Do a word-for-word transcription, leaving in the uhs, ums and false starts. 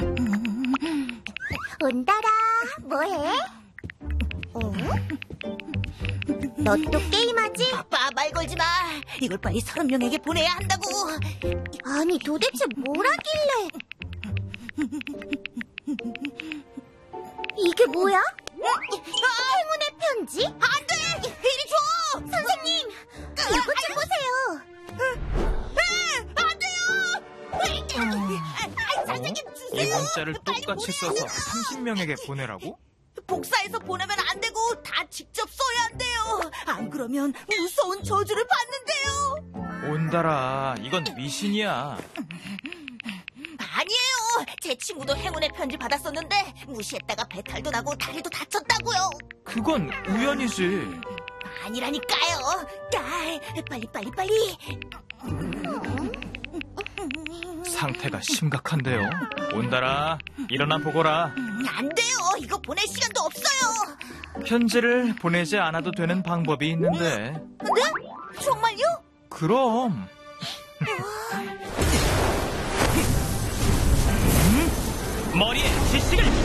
온다라, 뭐해? 어? 너 또 게임하지? 아빠, 말 걸지 마. 이걸 빨리 서른 명에게 보내야 한다고. 아니, 도대체 뭘 하길래? 이게 뭐야? 행운의 편지? 안 돼! 이리 줘! 선생님, 이것 좀 보세요. 안 돼요! 아, 선생님 이 주세요! 문자를 똑같이 써서 삼십 명에게 보내라고? 복사해서 보내면 안 되고 다 직접 써야 한대요. 안 그러면 무서운 저주를 받는데요. 온달아, 이건 미신이야. 아니에요. 제 친구도 행운의 편지 받았었는데 무시했다가 배탈도 나고 다리도 다쳤다고요. 그건 우연이지. 아니라니까요. 아, 빨리 빨리 빨리. 상태가 심각한데요. 온달아, 일어나 보거라. 안 돼요. 이거 보낼 시간도 없어요. 편지를 보내지 않아도 되는 방법이 있는데. 네? 정말요? 그럼. 음? 머리에 지식을